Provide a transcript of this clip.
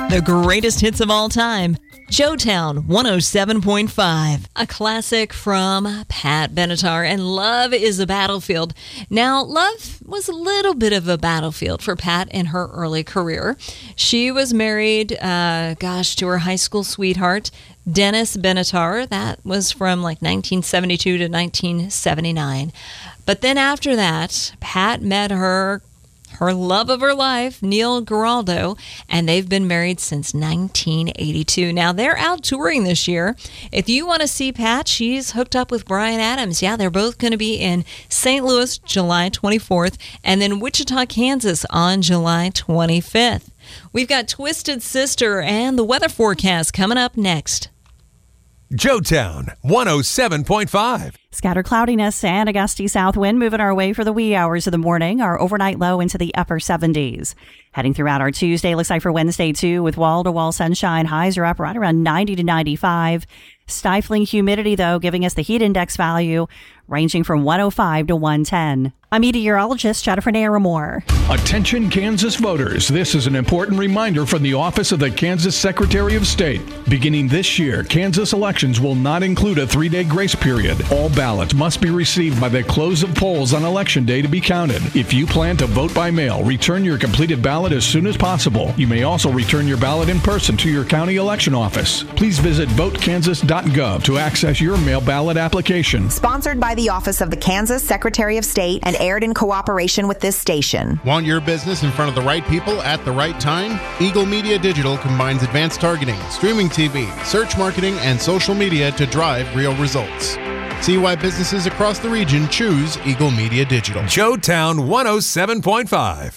The greatest hits of all time. Joetown 107.5. A classic from Pat Benatar, and Love is a Battlefield. Now, Love was a little bit of a battlefield for Pat in her early career. She was married, to her high school sweetheart, Dennis Benatar. That was from like 1972 to 1979. But then after that, Pat met her love of her life, Neil Giraldo, and they've been married since 1982. Now, they're out touring this year. If you want to see Pat, she's hooked up with Bryan Adams. Yeah, they're both going to be in St. Louis July 24th and then Wichita, Kansas on July 25th. We've got Twisted Sister and the weather forecast coming up next. Joetown 107.5. Scattered cloudiness and a gusty south wind moving our way for the wee hours of the morning. Our overnight low into the upper 70s. Heading throughout our Tuesday, looks like for Wednesday too, with wall-to-wall sunshine. Highs are up right around 90 to 95. Stifling humidity, though, giving us the heat index value ranging from 105 to 110. I'm meteorologist Jennifer Naramore. Attention Kansas voters, this is an important reminder from the Office of the Kansas Secretary of State. Beginning this year, Kansas elections will not include a 3-day grace period. All ballots must be received by the close of polls on Election Day to be counted. If you plan to vote by mail, return your completed ballot as soon as possible. You may also return your ballot in person to your county election office. Please visit votekansas.gov to access your mail ballot application. Sponsored by the Office of the Kansas Secretary of State and aired in cooperation with this station. Want your business in front of the right people at the right time? Eagle Media Digital combines advanced targeting, streaming TV, search marketing, and social media to drive real results. See why businesses across the region choose Eagle Media Digital. Joetown 107.5.